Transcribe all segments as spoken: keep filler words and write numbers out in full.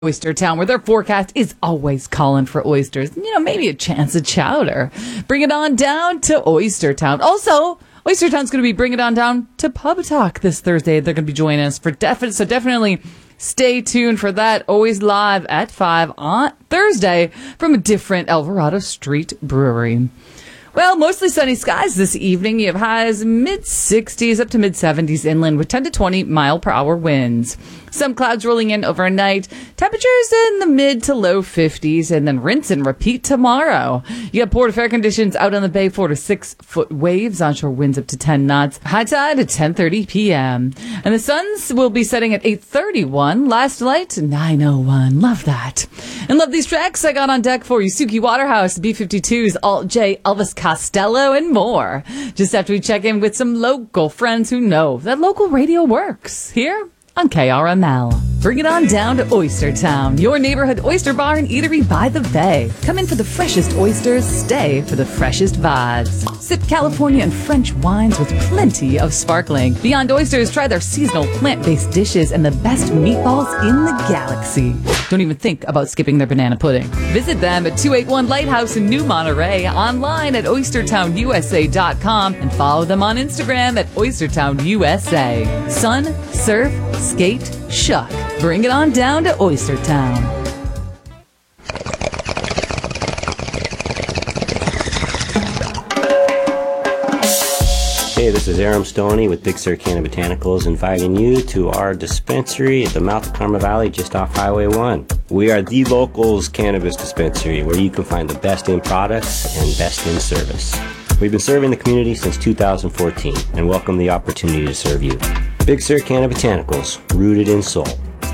Oyster Town, where their forecast is always calling for oysters. You know, maybe a chance of chowder. Bring it on down to Oyster Town. Also, Oyster Town's going to be bringing it on down to Pub Talk this Thursday. They're going to be joining us for definite, so definitely stay tuned for that. Always live at five on Thursday from a different Alvarado Street brewery. Well, mostly sunny skies this evening. You have highs mid sixties up to mid seventies inland with ten to twenty mile per hour winds. Some clouds rolling in overnight. Temperatures in the mid to low fifties, and then rinse and repeat tomorrow. You have port of fair conditions out on the bay, four to six foot waves, onshore winds up to ten knots. High tide at ten thirty p.m. And the suns will be setting at eight thirty-one. Last light, nine oh one. Love that. And love these tracks I got on deck for you. Suki Waterhouse, B fifty-twos, Alt J, Elvis Costello, and more. Just after we check in with some local friends who know that local radio works. Here on K R M L. Bring it on down to Oyster Town, your neighborhood oyster bar and eatery by the bay. Come in for the freshest oysters, stay for the freshest vibes. Sip California and French wines with plenty of sparkling. Beyond Oysters, try their seasonal plant-based dishes and the best meatballs in the galaxy. Don't even think about skipping their banana pudding. Visit them at two eighty-one Lighthouse in New Monterey, online at oyster town u s a dot com, and follow them on Instagram at oyster town u s a. Sun, surf, skate, shuck. Bring it on down to Oyster Town. Hey, this is Aram Stoney with Big Sur Canna Botanicals, inviting you to our dispensary at the mouth of Karma Valley, just off Highway one. We are the locals cannabis dispensary, where you can find the best in products and best in service. We've been serving the community since two thousand fourteen and welcome the opportunity to serve you. Big Sur Canna Botanicals, rooted in soul.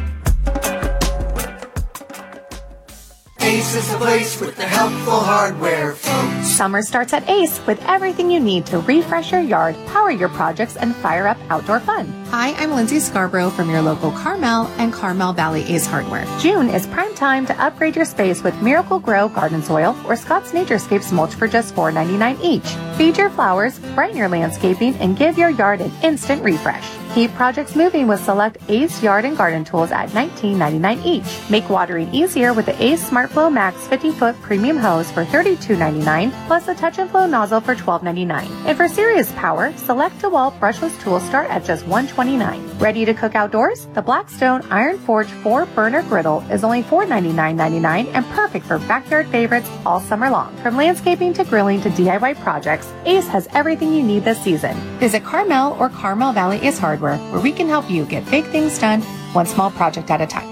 Ace is the place with the helpful hardware, folks. Summer starts at Ace with everything you need to refresh your yard, power your projects, and fire up outdoor fun. Hi, I'm Lindsay Scarborough from your local Carmel and Carmel Valley Ace Hardware. June is prime time to upgrade your space with Miracle Grow garden soil or Scott's Naturescapes mulch for just four ninety-nine each. Feed your flowers, brighten your landscaping, and give your yard an instant refresh. Keep projects moving with select Ace Yard and Garden Tools at nineteen ninety-nine each. Make watering easier with the Ace SmartFlow Max fifty foot premium hose for thirty-two ninety-nine, plus the Touch and Flow nozzle for twelve ninety-nine. And for serious power, select DeWalt brushless tools start at just one twenty-nine. Ready to cook outdoors? The Blackstone Iron Forge four burner griddle is only four ninety-nine ninety-nine and perfect for backyard favorites all summer long. From landscaping to grilling to D I Y projects, Ace has everything you need this season. Visit Carmel or Carmel Valley Ace Hardware, where we can help you get big things done, one small project at a time.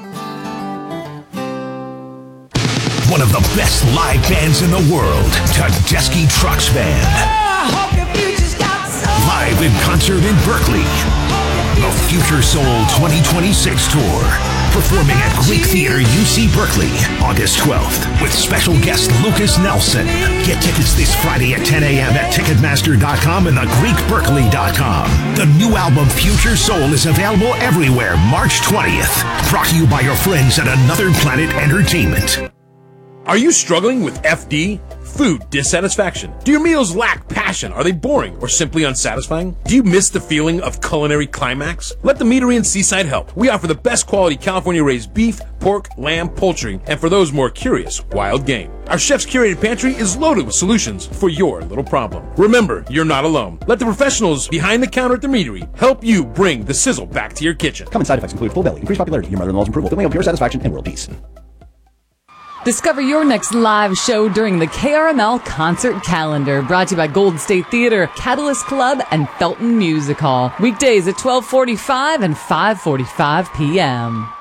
One of the best live bands in the world, Tedeschi Trucks Band. Live in concert in Berkeley. The Future Soul twenty twenty-six Tour. Performing at Greek Theater U C Berkeley, August twelfth, with special guest Lucas Nelson. Get tickets this Friday at ten a.m. at Ticketmaster dot com and the Greek Berkeley dot com. The new album Future Soul is available everywhere March twentieth. Brought to you by your friends at Another Planet Entertainment. Are you struggling with F D? Food dissatisfaction? Do your meals lack passion? Are they boring or simply unsatisfying? Do you miss the feeling of culinary climax? Let the Meadery in Seaside help. We offer the best quality California-raised beef, pork, lamb, poultry, and for those more curious, wild game. Our chef's curated pantry is loaded with solutions for your little problem. Remember, you're not alone. Let the professionals behind the counter at the Meadery help you bring the sizzle back to your kitchen. Common side effects include full belly, increased popularity, your mother-in-law's approval, feeling of pure satisfaction, and world peace. Discover your next live show during the K R M L concert calendar, brought to you by Golden State Theater, Catalyst Club, and Felton Music Hall. Weekdays at twelve forty-five and five forty-five p.m.